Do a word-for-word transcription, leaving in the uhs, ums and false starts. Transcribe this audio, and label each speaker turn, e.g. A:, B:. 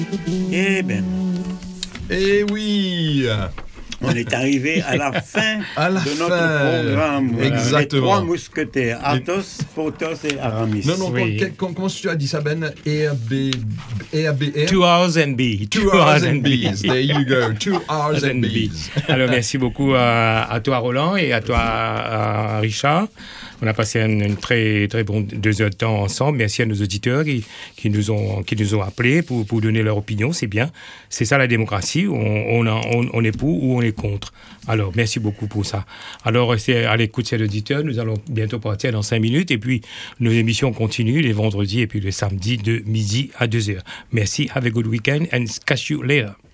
A: Eh ben,
B: Eh oui,
A: on est arrivé à la fin
B: à la
A: de notre
B: fin.
A: programme. Voilà.
B: Exactement.
A: Les trois mousquetaires, Athos, Porthos et Aramis.
B: Non, non,
C: Oui.
B: com- com- comment tu as dit ça, Ben? E A B, E A B R?
C: Two hours and B.
B: Two hours and bees. There you go. Two hours and
C: and
B: bees.
C: Alors, merci beaucoup à, à toi, Roland, et à toi, à, à Richard. On a passé un, un très, très bon deux heures de temps ensemble. Merci à nos auditeurs qui, qui, nous, ont, qui nous ont appelés pour, pour donner leur opinion. C'est bien. C'est ça la démocratie. On, on, a, on, on est pour ou on est contre. Alors, merci beaucoup pour ça. Alors, restez à l'écoute, chers auditeurs. Nous allons bientôt partir dans cinq minutes. Et puis, nos émissions continuent les vendredis et puis le samedi de midi à deux heures. Merci. Have a good weekend and catch you later.